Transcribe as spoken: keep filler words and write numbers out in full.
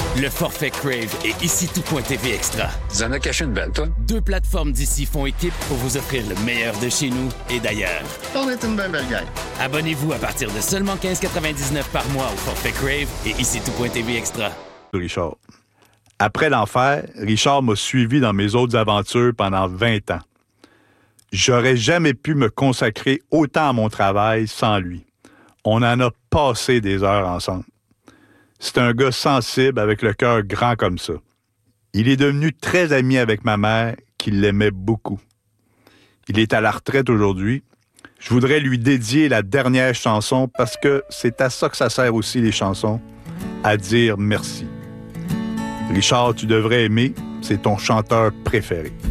Le forfait Crave et ici tout.tv Extra. Tu en as caché une belle, toi? Deux plateformes d'ici font équipe pour vous offrir le meilleur de chez nous et d'ailleurs. On est une belle belle gang. Abonnez-vous à partir de seulement quinze quatre-vingt-dix-neuf par mois au forfait Crave et ici tout.tv Extra. Richard. Après l'enfer, Richard m'a suivi dans mes autres aventures pendant vingt ans. J'aurais jamais pu me consacrer autant à mon travail sans lui. On en a passé des heures ensemble. C'est un gars sensible avec le cœur grand comme ça. Il est devenu très ami avec ma mère, qui l'aimait beaucoup. Il est à la retraite aujourd'hui. Je voudrais lui dédier la dernière chanson parce que c'est à ça que ça sert aussi les chansons, à dire merci. Richard, tu devrais aimer, c'est ton chanteur préféré.